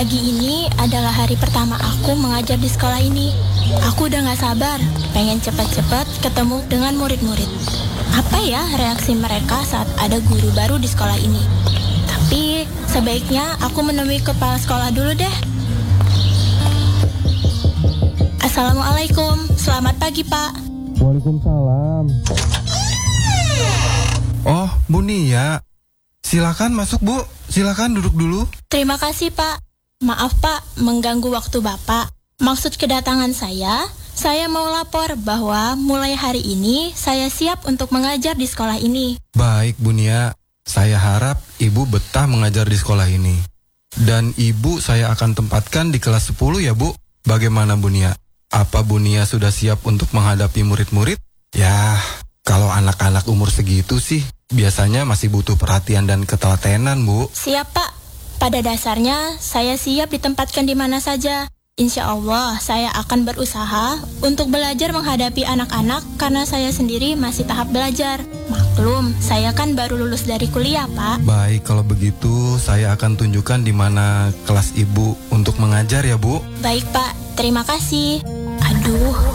Pagi ini adalah hari pertama aku mengajar di sekolah ini. Aku udah gak sabar, pengen cepat-cepat ketemu dengan murid-murid. Apa ya reaksi mereka saat ada guru baru di sekolah ini? Tapi sebaiknya aku menemui kepala sekolah dulu deh. Assalamualaikum, selamat pagi Pak. Waalaikumsalam. Oh, Bu Nia. Silakan masuk, Bu. Silakan duduk dulu. Terima kasih Pak. Maaf Pak, mengganggu waktu Bapak. Maksud kedatangan saya mau lapor bahwa mulai hari ini saya siap untuk mengajar di sekolah ini. Baik, Bu Nia. Saya harap Ibu betah mengajar di sekolah ini. Dan Ibu saya akan tempatkan di kelas 10 ya, Bu. Bagaimana, Bu Nia? Apa Bu Nia sudah siap untuk menghadapi murid-murid? Ya, kalau anak-anak umur segitu sih, biasanya masih butuh perhatian dan ketelatenan, Bu. Siap Pak. Pada dasarnya, saya siap ditempatkan di mana saja. Insya Allah, saya akan berusaha untuk belajar menghadapi anak-anak karena saya sendiri masih tahap belajar. Maklum, saya kan baru lulus dari kuliah, Pak. Baik, kalau begitu saya akan tunjukkan di mana kelas Ibu untuk mengajar ya, Bu. Baik, Pak. Terima kasih. Aduh,